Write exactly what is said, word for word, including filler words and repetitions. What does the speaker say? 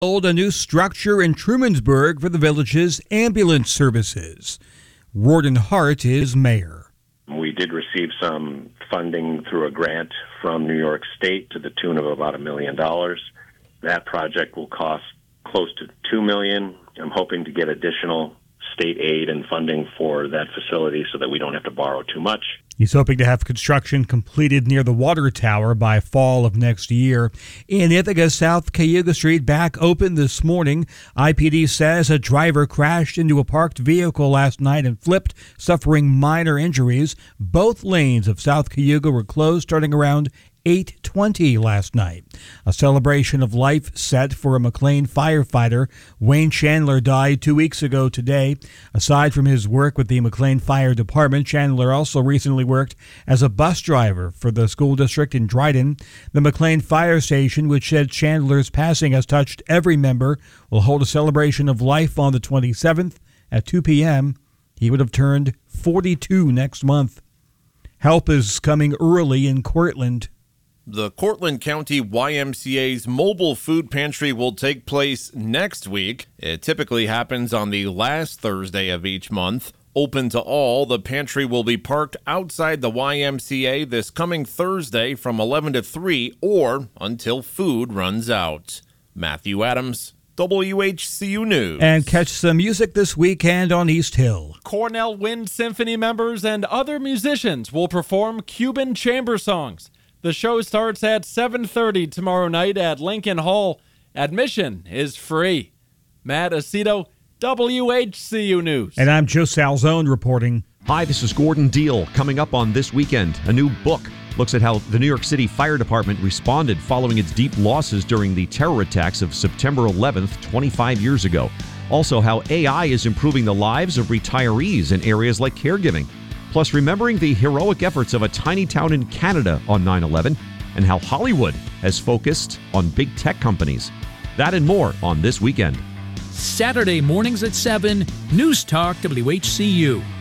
Build a new structure in Trumansburg for the village's ambulance services. Warden Hart is mayor. We did receive some funding through a grant from New York State to the tune of about a million dollars. That project will cost close to two million dollars. I'm hoping to get additional state aid and funding for that facility so that we don't have to borrow too much. He's hoping to have construction completed near the water tower by fall of next year. In Ithaca, South Cayuga Street back open this morning. I P D says a driver crashed into a parked vehicle last night and flipped, suffering minor injuries. Both lanes of South Cayuga were closed starting around eight twenty last night. A celebration of life set for a McLean firefighter. Wayne Chandler died two weeks ago today. Aside from his work with the McLean Fire Department, Chandler also recently worked as a bus driver for the school district in Dryden. The McLean Fire Station, which said Chandler's passing has touched every member, will hold a celebration of life on the twenty-seventh at two p.m. He would have turned forty-two next month. Help is coming early in Cortland. The Cortland County Y M C A's mobile food pantry will take place next week. It typically happens on the last Thursday of each month. Open to all, the pantry will be parked outside the Y M C A this coming Thursday from eleven to three or until food runs out. Matthew Adams, W H C U News. And catch some music this weekend on East Hill. Cornell Wind Symphony members and other musicians will perform Cuban chamber songs. The show starts at seven thirty tomorrow night at Lincoln Hall. Admission is free. Matt Aceto, W H C U News. And I'm Joe Salzone reporting. Hi, this is Gordon Deal. Coming up on This Weekend, a new book looks at how the New York City Fire Department responded following its deep losses during the terror attacks of September eleventh, twenty-five years ago. Also, how A I is improving the lives of retirees in areas like caregiving. Plus, remembering the heroic efforts of a tiny town in Canada on nine eleven, and how Hollywood has focused on big tech companies. That and more on This Weekend. Saturday mornings at seven, News Talk W H C U.